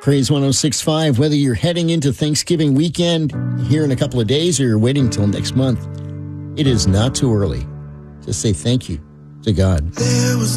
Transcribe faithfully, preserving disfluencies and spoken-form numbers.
Craze one oh six point five, whether you're heading into Thanksgiving weekend here in a couple of days or you're waiting till next month, it is not too early to say thank you to God. There was